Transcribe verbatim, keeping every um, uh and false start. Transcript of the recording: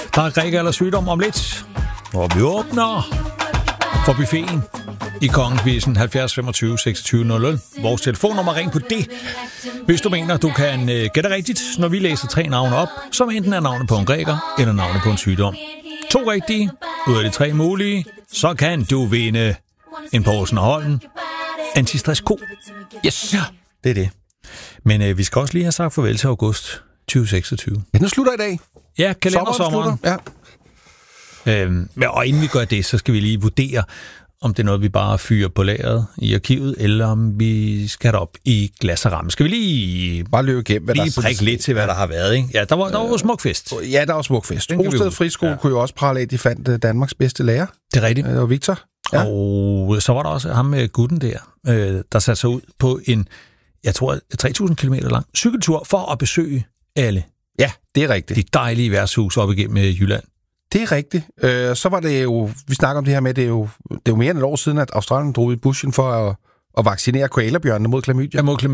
Der er Rikke eller sygdom om lidt, og vi åbner for buffeten i Kongequizzen halvfjerds femogtyve seksogtyve nul nul. Vores telefonnummer, ring på det, hvis du mener, du kan øh, gætte rigtigt, når vi læser tre navne op, som enten er navnet på en græker eller navnet på en sygdom. To rigtige ud af de tre mulige, så kan du vinde en Poulsen og Holm Antistress Ko. Yes. Ja, det er det. Men øh, vi skal også lige have sagt farvel til august tyve seksogtyve. Ja, den slutter i dag. Ja, kalendersommeren. Ja. Øhm, og inden vi gør det, så skal vi lige vurdere, om det er noget, vi bare fyrer på lageret i arkivet, eller om vi skal op i glas og ramme. Skal vi lige bare løbe igennem, hvad lige der prikke lidt til, hvad der har været, ikke? Ja, der var, der var jo smuk fest. Ja, der var smuk fest. Rosted Friskole ja. kunne jo også prale af, de fandt uh, Danmarks bedste lærer. Det er rigtigt. Det var Victor. Ja. Og så var der også ham med gutten der, øh, der satte sig ud på en, jeg tror, tre tusind kilometer lang cykeltur for at besøge alle. Ja, det er rigtigt. De dejlige værtshus op igennem Jylland. Det er rigtigt. Øh, så var det jo, vi snakker om det her med, det er jo, det er jo mere end et år siden, at Australien drog i bushen for at, at vaccinere koalabjørnene mod klamydia. Ja, mod klamydia.